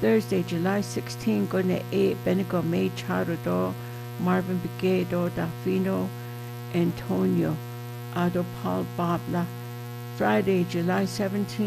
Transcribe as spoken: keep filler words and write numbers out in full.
Thursday, July sixteenth, Gona eight, Benigo May Charado, Marvin Begado, Dafino, Antonio, Ado Paul Babla. Friday, July seventeenth,